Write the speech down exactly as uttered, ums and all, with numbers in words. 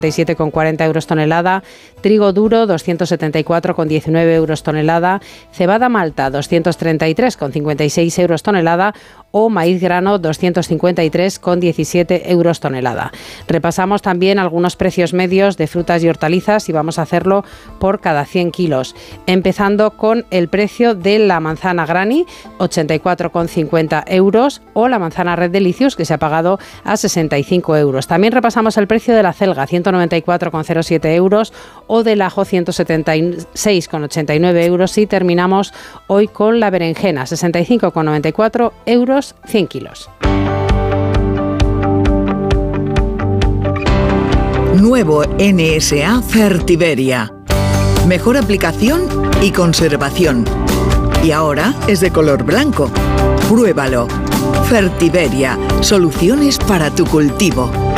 siete con cuarenta euros tonelada, trigo duro doscientos setenta y cuatro con diecinueve euros tonelada, cebada malta doscientos treinta y tres con cincuenta y seis euros tonelada o maíz grano doscientos cincuenta y tres con diecisiete euros tonelada. Repasamos también algunos precios medios de frutas y hortalizas y vamos a hacerlo por cada cien kilos, empezando con el precio de la manzana Granny, ochenta y cuatro con cincuenta euros, o la manzana Red Delicious, que se ha pagado a sesenta y cinco euros. También repasamos el precio de la celga, ciento noventa y cuatro con cero siete euros, o del ajo, ciento setenta y seis con ochenta y nueve euros, y terminamos hoy con la berenjena, sesenta y cinco con noventa y cuatro euros, cien kilos. Nuevo N S A Fertiberia. Mejor aplicación y conservación. Y ahora es de color blanco. Pruébalo. Fertiberia. Soluciones para tu cultivo.